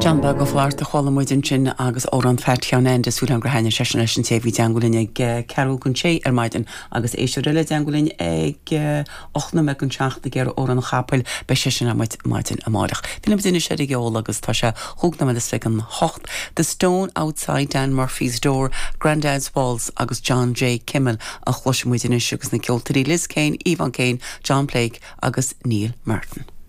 John Bag of Lart the Holomoidin Chin agus Oran Fathian and Sudan Grahana Session Tevi Dangulin Carol Kunche Maiden agus Aisha Dangulin egg Ochna Megan Chach the Ger Oran Chapel Besession Martin Amarach. Philip Shedi Agus Tasha Hognam the second Hocht the stone outside Dan Murphy's door, Grandad's Walls agus John J. Kimmel a Chlosham within Shugas and Kiltri Liz Kane, Yvonne Kane, John Blake agus Neil Merton.